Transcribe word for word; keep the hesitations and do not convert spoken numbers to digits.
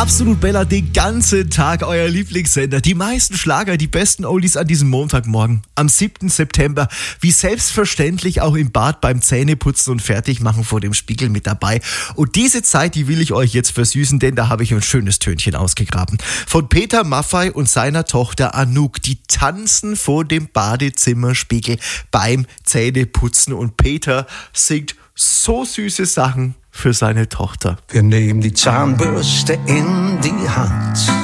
Absolut Bella, den ganzen Tag euer Lieblingssender. Die meisten Schlager, die besten Oldies an diesem Montagmorgen, am siebten September. Wie selbstverständlich auch im Bad beim Zähneputzen und Fertigmachen vor dem Spiegel mit dabei. Und diese Zeit, die will ich euch jetzt versüßen, denn da habe ich ein schönes Tönchen ausgegraben. Von Peter Maffay und seiner Tochter Anouk. Die tanzen vor dem Badezimmerspiegel beim Zähneputzen. Und Peter singt so süße Sachen für seine Tochter. Wir nehmen die Zahnbürste in die Hand.